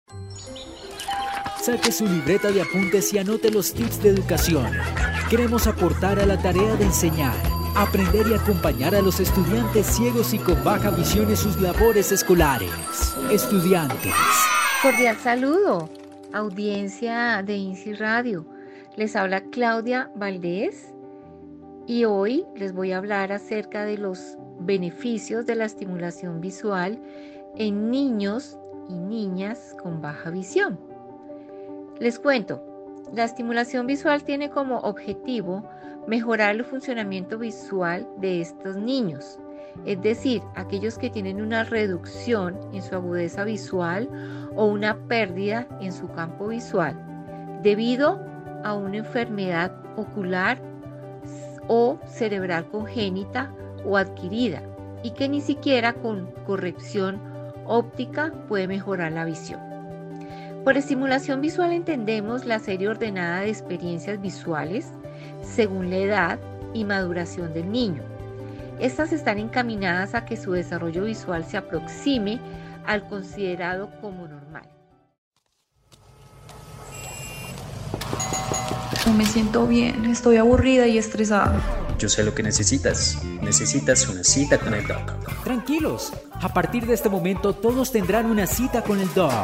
Saque su libreta de apuntes y anote los tips de educación. Queremos aportar a la tarea de enseñar, aprender y acompañar a los estudiantes ciegos y con baja visión en sus labores escolares. Estudiantes. Cordial saludo, audiencia de INSI Radio. Les habla Claudia Valdés y hoy les voy a hablar acerca de los beneficios de la estimulación visual en niños y niñas con baja visión. Les cuento, la estimulación visual tiene como objetivo mejorar el funcionamiento visual de estos niños, es decir, aquellos que tienen una reducción en su agudeza visual o una pérdida en su campo visual debido a una enfermedad ocular o cerebral congénita o adquirida y que ni siquiera con corrección óptica puede mejorar la visión. Por estimulación visual entendemos la serie ordenada de experiencias visuales según la edad y maduración del niño. Estas están encaminadas a que su desarrollo visual se aproxime al considerado como normal. No me siento bien, estoy aburrida y estresada. Yo sé lo que necesitas. Necesitas una cita con el doc. Tranquilos, a partir de este momento todos tendrán una cita con el doc.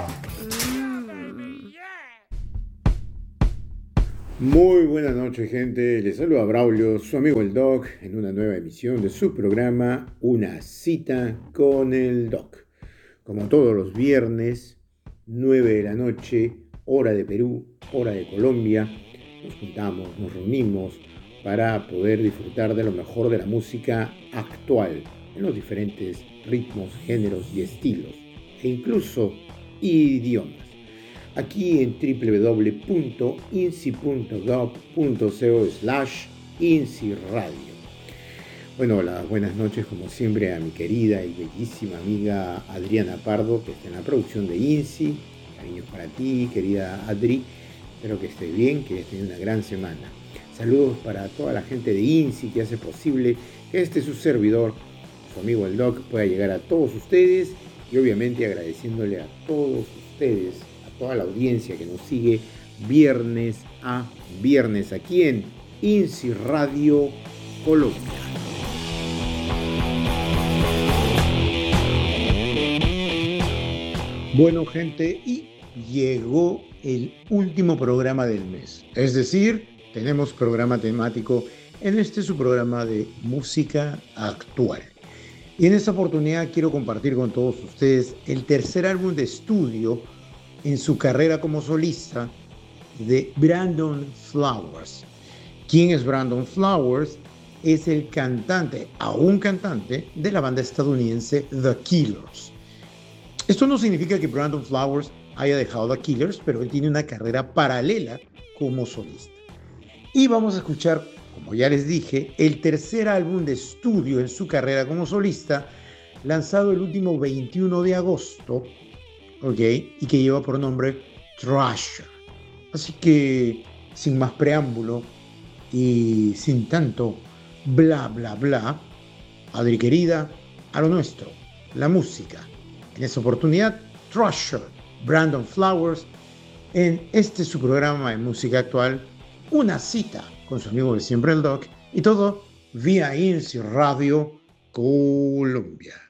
Muy buenas noches, gente. Les saluda Braulio, su amigo el Doc, en una nueva emisión de su programa Una cita con el Doc. Como todos los viernes, 9 de la noche, hora de Perú, hora de Colombia, nos juntamos, nos reunimos para poder disfrutar de lo mejor de la música actual en los diferentes ritmos, géneros y estilos, e incluso idiomas. Aquí en www.insi.gov.co/INSI-radio. Bueno, las buenas noches como siempre a mi querida y bellísima amiga Adriana Pardo, que está en la producción de INSI. Cariños para ti, querida Adri. Espero que estés bien, que hayas tenido una gran semana. Saludos para toda la gente de INSI que hace posible que su servidor, su amigo el Doc, pueda llegar a todos ustedes, y obviamente agradeciéndole a todos ustedes, toda la audiencia que nos sigue viernes a viernes aquí en INSI Radio Colombia. Bueno, gente, y llegó el último programa del mes. Es decir, tenemos programa temático en su programa de música actual. Y en esta oportunidad quiero compartir con todos ustedes el tercer álbum de estudio en su carrera como solista de Brandon Flowers. ¿Quién es Brandon Flowers? Es el cantante, aún cantante, de la banda estadounidense The Killers. Esto no significa que Brandon Flowers haya dejado The Killers, pero él tiene una carrera paralela como solista. Y vamos a escuchar, como ya les dije, el tercer álbum de estudio en su carrera como solista, lanzado el último 21 de agosto, y que lleva por nombre Thrasher. Así que, sin más preámbulo y sin tanto bla bla bla, Adri querida, a lo nuestro, la música. En esta oportunidad, Thrasher, Brandon Flowers, en su programa de música actual, una cita con su amigo de siempre el Doc, y todo vía INSI Radio Colombia.